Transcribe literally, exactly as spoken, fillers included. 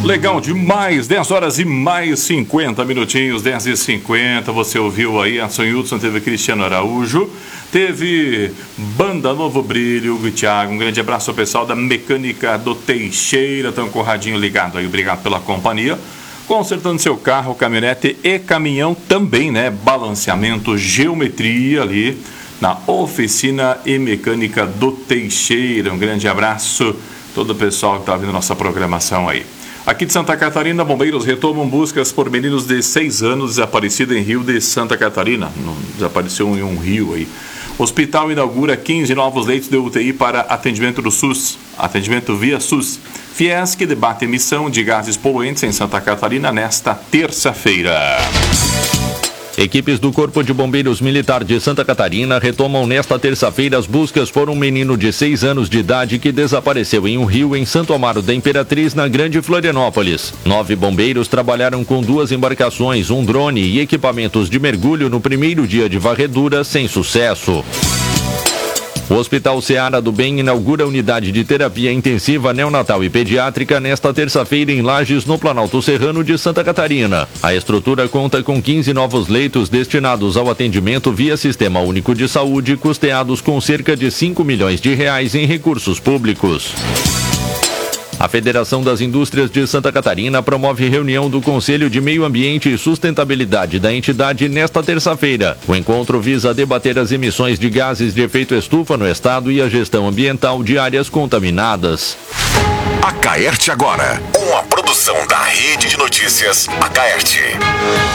Legal demais, dez horas e mais cinquenta minutinhos, dez e cinquenta, você ouviu aí, a Sonhudson, teve Cristiano Araújo, teve Banda Novo Brilho, Thiago, um grande abraço ao pessoal da Mecânica do Teixeira, tão corradinho ligado aí, obrigado pela companhia. Consertando seu carro, caminhonete e caminhão também, né, balanceamento, geometria ali na Oficina e Mecânica do Teixeira, um grande abraço a todo o pessoal que está ouvindo nossa programação aí. Aqui de Santa Catarina, bombeiros retomam buscas por meninos de seis anos desaparecidos em Rio de Santa Catarina. Desapareceu em um rio aí. O hospital inaugura quinze novos leitos de U T I para atendimento do SUS, atendimento via SUS. Fiesc debate emissão de gases poluentes em Santa Catarina nesta terça-feira. Equipes do Corpo de Bombeiros Militar de Santa Catarina retomam nesta terça-feira as buscas por um menino de seis anos de idade que desapareceu em um rio em Santo Amaro da Imperatriz, na Grande Florianópolis. Nove bombeiros trabalharam com duas embarcações, um drone e equipamentos de mergulho no primeiro dia de varredura, sem sucesso. O Hospital Seara do Bem inaugura a unidade de terapia intensiva neonatal e pediátrica nesta terça-feira em Lages, no Planalto Serrano de Santa Catarina. A estrutura conta com quinze novos leitos destinados ao atendimento via Sistema Único de Saúde, custeados com cerca de cinco milhões de reais em recursos públicos. A Federação das Indústrias de Santa Catarina promove reunião do Conselho de Meio Ambiente e Sustentabilidade da entidade nesta terça-feira. O encontro visa debater as emissões de gases de efeito estufa no estado e a gestão ambiental de áreas contaminadas. Acaerte agora, uma produção da Rede de Notícias Acaerte.